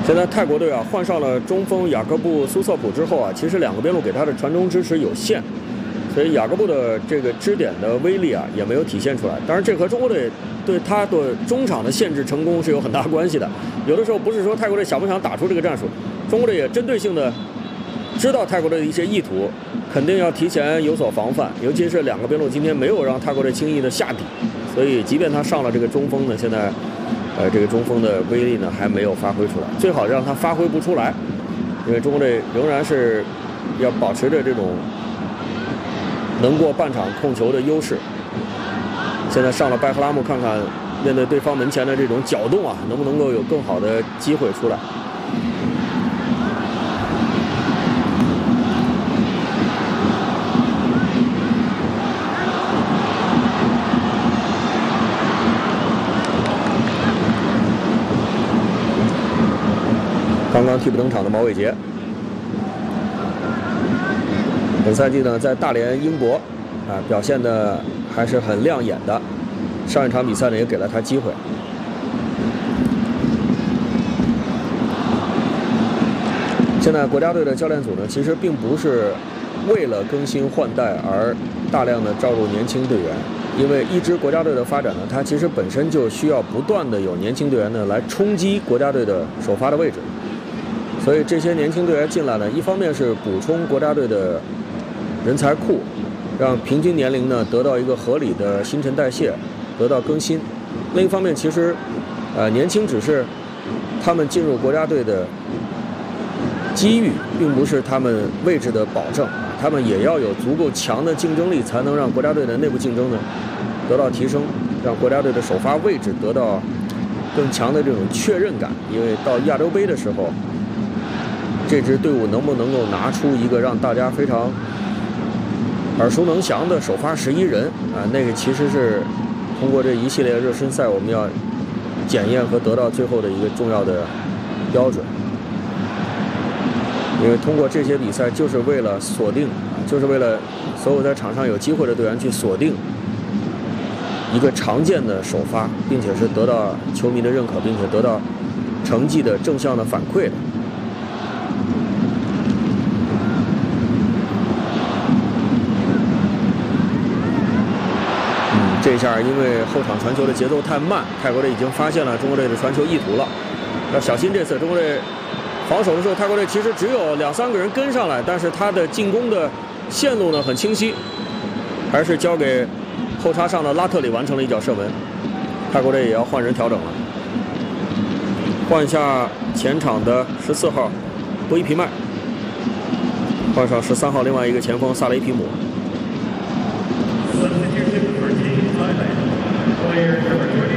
现在泰国队啊换上了中锋雅各布·苏瑟普之后啊，其实两个边路给他的传中支持有限，所以雅各布的这个支点的威力啊也没有体现出来。当然，这和中国队对他的中场的限制成功是有很大关系的。有的时候不是说泰国队想不想打出这个战术，中国队也针对性的知道泰国队的一些意图，肯定要提前有所防范。尤其是两个边路今天没有让泰国队轻易的下底，所以即便他上了这个中锋呢，现在。这个中锋的威力呢还没有发挥出来，最好让他发挥不出来，因为中国队仍然是要保持着这种能过半场控球的优势。现在上了拜克拉姆，看看面对对方门前的这种搅动啊，能不能够有更好的机会出来。刚刚替补登场的毛伟杰，本赛季呢在大连英博啊表现的还是很亮眼的，上一场比赛呢也给了他机会。现在国家队的教练组呢其实并不是为了更新换代而大量的招入年轻队员，因为一支国家队的发展呢，它其实本身就需要不断的有年轻队员呢来冲击国家队的首发的位置。所以这些年轻队员进来呢，一方面是补充国家队的人才库，让平均年龄呢得到一个合理的新陈代谢，得到更新；另一方面，其实，年轻只是他们进入国家队的机遇，并不是他们位置的保证。他们也要有足够强的竞争力，才能让国家队的内部竞争呢得到提升，让国家队的首发位置得到更强的这种确认感。因为到亚洲杯的时候，这支队伍能不能够拿出一个让大家非常耳熟能详的首发11人啊？那个其实是通过这一系列热身赛我们要检验和得到最后的一个重要的标准。因为通过这些比赛，就是为了锁定，就是为了所有在场上有机会的队员去锁定一个常见的首发，并且是得到球迷的认可，并且得到成绩的正向的反馈的。这一下因为后场传球的节奏太慢，泰国队已经发现了中国队的传球意图了，要小心这次中国队防守的时候，泰国队其实只有2、3个人跟上来，但是他的进攻的线路呢很清晰，还是交给后插上的拉特里完成了一脚射门。泰国队也要换人调整了，换下前场的14号多伊皮迈，换上13号另外一个前锋萨雷皮姆。 Player number 20.